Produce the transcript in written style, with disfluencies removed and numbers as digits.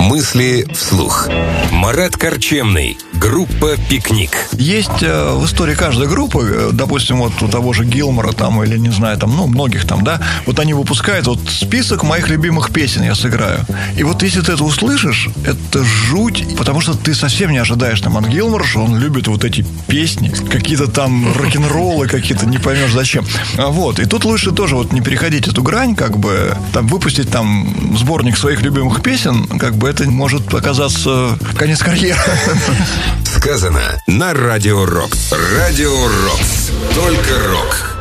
Мысли вслух. Марат Корчемный. Группа «Пикник». Есть в истории каждой группы, допустим, вот у того же Гилмора там, или не знаю, там, ну, многих там, да, вот они выпускают вот список моих любимых песен я сыграю. И вот если ты это услышишь, это жуть, потому что ты совсем не ожидаешь там от Гилмора, что он любит вот эти песни, какие-то там рок-н-роллы какие-то, не поймешь зачем. Вот, и тут лучше тоже вот не переходить эту грань, как бы, там, выпустить там сборник своих любимых песен, как бы это может оказаться конец карьеры. Сказано на Радио Рокс. Радио Рокс. Только рок.